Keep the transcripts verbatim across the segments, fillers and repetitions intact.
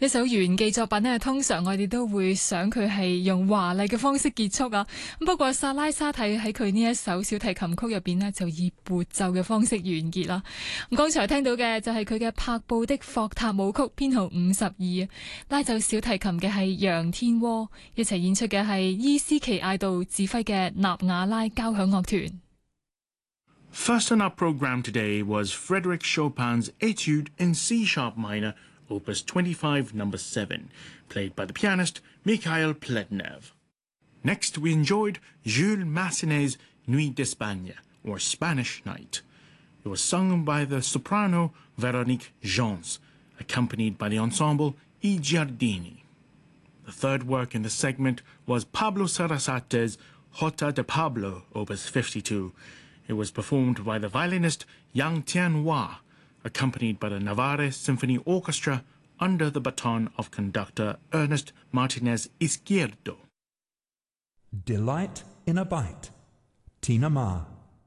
一首圓記作品呢，通常我哋都會想佢係用華麗嘅方式結束啊。不過薩拉沙蒂喺佢呢一首小提琴曲入邊呢，就以撥奏嘅方式完結啦。咁剛才聽到嘅就係佢嘅柏布的霍塔舞曲編號五十二，拉奏小提琴嘅係楊天窩，一齊演出嘅係伊斯奇艾杜指揮嘅納瓦拉交響樂團。 First on our program today was Frédéric Chopin's Etude in C sharp minor, Opus twenty-five, number seven, played by the pianist Mikhail Pletnev. Next, we enjoyed Jules Massenet's Nuit d'Espagne, or Spanish Night. It was sung by the soprano Véronique Gens, accompanied by the ensemble I Giardini. The third work in the segment was Pablo Sarasate's Jota de Pablo, Opus fifty-two. It was performed by the violinist Yang Tianhua, accompanied by the Navarre Symphony Orchestra under the baton of conductor Ernest Martinez Izquierdo. Delight in a Bite, Tina Ma.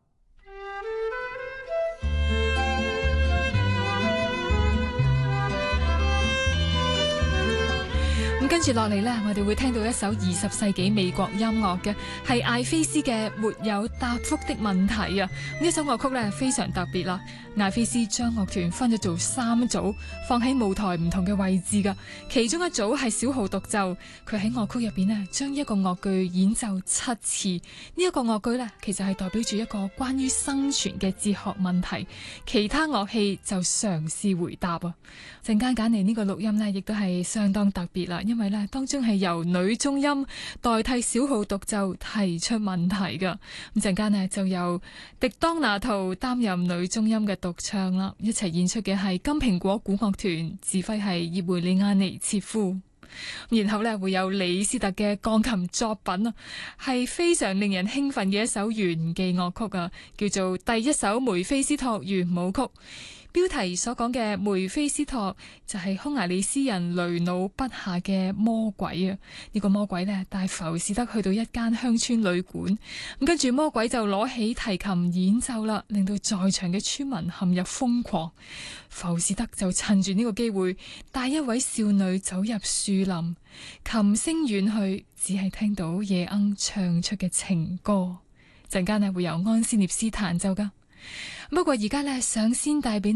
咁跟住落嚟呢，我哋會聽到一首二十世紀美國音樂嘅，係艾菲斯嘅《沒有答覆的問題》啊！呢首樂曲呢，非常特別啦。艾菲斯將樂團分咗做三組，放喺舞台唔同嘅位置噶。其中一組係小號獨奏，佢喺樂曲入邊呢，將一個樂句演奏七次。呢、這、一個樂句呢，其實係代表住一個關於生存嘅哲學問題。其他樂器就嘗試回答啊！陣間揀嚟呢個錄音呢，亦都係相當特別啦，因為呢當中係由女中音代替小號獨奏提出問題噶。咁陣間呢，就由迪當拿圖擔任女中音嘅獨唱啦，一齊演出嘅係金蘋果古樂團，指揮係葉梅里亞尼切夫。然後呢，會有李斯特嘅鋼琴作品啊，係非常令人興奮嘅一首圓記樂曲啊，叫做第一首梅菲斯托圓舞曲。標題所講嘅梅菲斯托就係匈牙利詩人雷努筆下嘅魔鬼啊！呢、這個魔鬼呢，帶浮士德去到一間鄉村旅館，咁跟住魔鬼就攞起提琴演奏啦，令到在場嘅村民陷入瘋狂。浮士德就趁住呢個機會，帶一位少女走入樹林，琴聲遠去，只係聽到夜鶯唱出嘅情歌。陣間呢，會由安斯涅斯彈奏噶。不過而家呢，想先帶俾